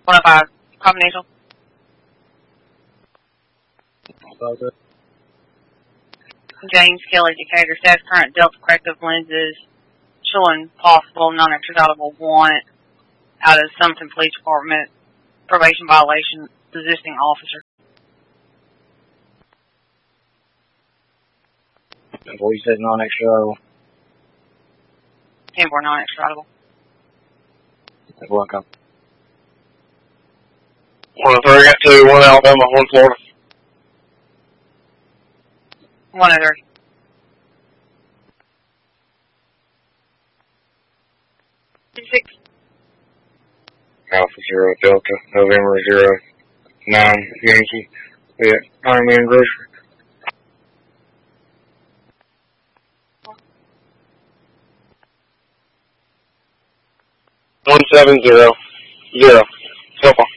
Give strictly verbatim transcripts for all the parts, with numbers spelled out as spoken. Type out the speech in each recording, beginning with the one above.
one oh five, confidential. Okay. James Kelly, Decatur, status current Delta corrective lenses showing possible non-extraditable warrant out of Sumter Police Department, probation violation, resisting officer. Before you said non-extraditable. ten four non-extraditable. Welcome. One oh three, got two, one Alabama, one Florida. one oh three. Six. Alpha Zero Delta, November Zero Nine Yankee, we at Ironman Grocery. One seven zero zero. So far.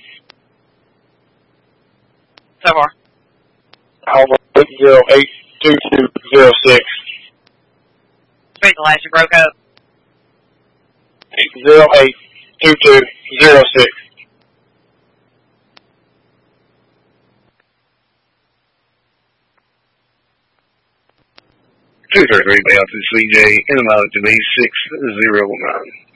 So far. Alpha zero eight two two zero six. Speak the last you broke up. Zero eight two two zero six. Two three three Delta C J in about to be six zero nine.